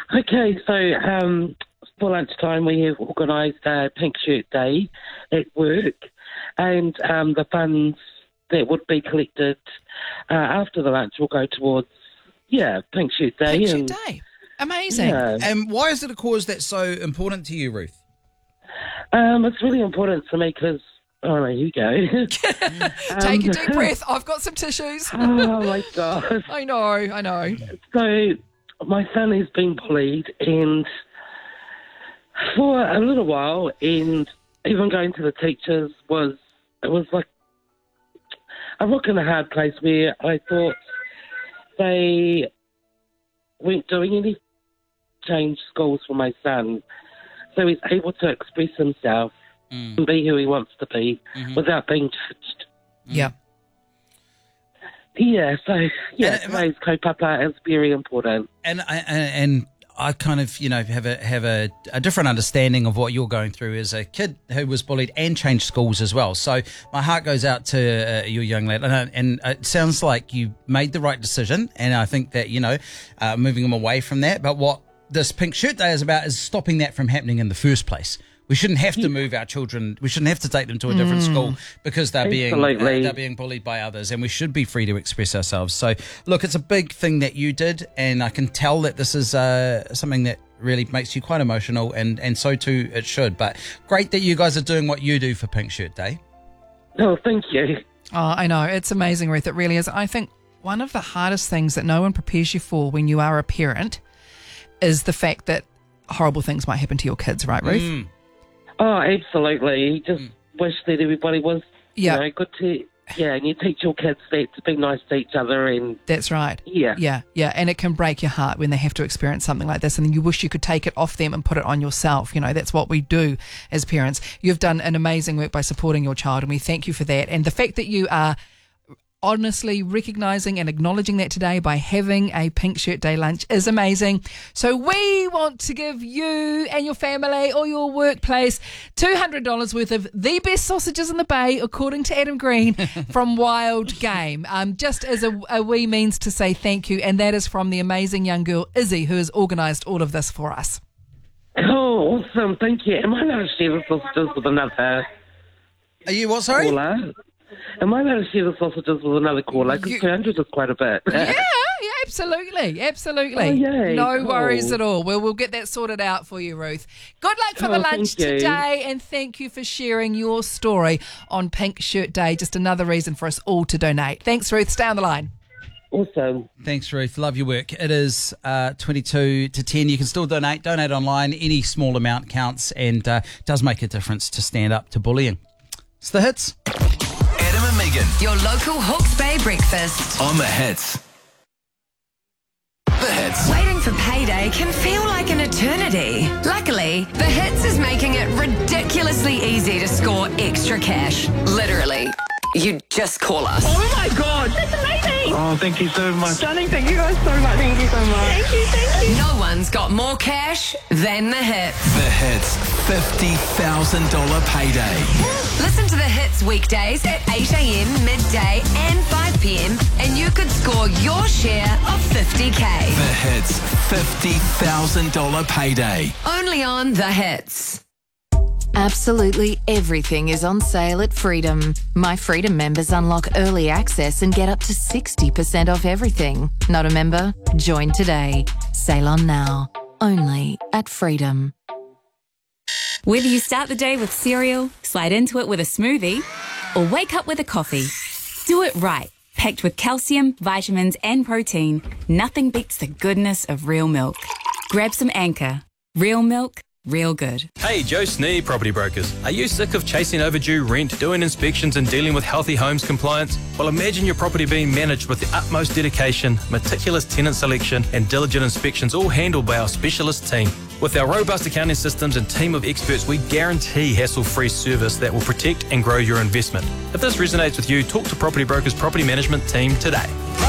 Okay, so for lunchtime we have organised a Pink Shirt Day at work, and the funds that would be collected after the lunch will go towards, Pink Shirt Day. Pink Shirt Day. Amazing. Yeah. And why is it a cause that's so important to you, Ruth? It's really important to me because, here you go. Take a deep breath. I've got some tissues. Oh, my God. I know. So my son has been bullied and for a little while, and even going to the teachers was like a rock in a hard place where I thought they weren't doing any change schools for my son, so he's able to express himself and be who he wants to be without being judged. Yeah. Yeah, so today's kaupapa is very important. And I kind of, have a different understanding of what you're going through as a kid who was bullied and changed schools as well. So my heart goes out to your young lad, and it sounds like you made the right decision. And I think that moving him away from that. But what this Pink Shirt Day is about is stopping that from happening in the first place. We shouldn't have to move our children. We shouldn't have to take them to a different school because they're being bullied by others, and we should be free to express ourselves. So, look, it's a big thing that you did, and I can tell that this is something that really makes you quite emotional, and so too it should. But great that you guys are doing what you do for Pink Shirt Day. Oh, thank you. Oh, I know. It's amazing, Ruth. It really is. I think one of the hardest things that no one prepares you for when you are a parent is the fact that horrible things might happen to your kids, right, Ruth? Oh, absolutely. You just wish that everybody was, good to, and you teach your kids that to be nice to each other. And that's right. Yeah. And it can break your heart when they have to experience something like this, and then you wish you could take it off them and put it on yourself. That's what we do as parents. You've done an amazing work by supporting your child, and we thank you for that. And the fact that you are honestly recognising and acknowledging that today by having a Pink Shirt Day lunch is amazing. So we want to give you and your family or your workplace $200 worth of the best sausages in the bay, according to Adam Green, from Wild Game, just as a wee means to say thank you. And that is from the amazing young girl Izzy, who has organised all of this for us. Oh, awesome. Thank you. Am I allowed to share the sausages with another Are you what, sorry? caller? Am I allowed to share the sausages with another caller? Because 200 is quite a bit. Yeah, absolutely. Oh, yay, no cool. worries at all. We'll get that sorted out for you, Ruth. Good luck for the lunch thank you. today, and thank you for sharing your story on Pink Shirt Day. Just another reason for us all to donate. Thanks, Ruth. Stay on the line. Awesome. Thanks, Ruth. Love your work. It is 22 to 10. You can still donate. Donate online. Any small amount counts, and does make a difference to stand up to bullying. It's the hits. Adam and Megan Your local Hawke's Bay breakfast. on the hits. The hits. Waiting for payday can feel like an eternity. Luckily, The Hits is making it ridiculously easy to score extra cash. Literally. You just call us. Oh my God, that's amazing! Oh, thank you so much. Stunning, thank you guys so much. Thank you so much. Thank you. No one's got more cash than The Hits. The hits. $50,000 payday. Listen to The Hits weekdays at 8 a.m, midday and 5 p.m, and you could score your share of $50K. The hits. $50,000 payday. Only on The Hits. Absolutely everything is on sale at Freedom. My Freedom members unlock early access and get up to 60% off everything. Not a member? Join today. Sale on now. Only at Freedom. Whether you start the day with cereal, slide into it with a smoothie, or wake up with a coffee, do it right. Packed with calcium, vitamins, and protein, nothing beats the goodness of real milk. Grab some Anchor. Real milk, real good. Hey, Joe Snee Property Brokers. Are you sick of chasing overdue rent, doing inspections and dealing with Healthy Homes compliance? Well, imagine your property being managed with the utmost dedication, meticulous tenant selection and diligent inspections, all handled by our specialist team. With our robust accounting systems and team of experts, we guarantee hassle-free service that will protect and grow your investment. If this resonates with you, talk to Property Brokers Property Management team today.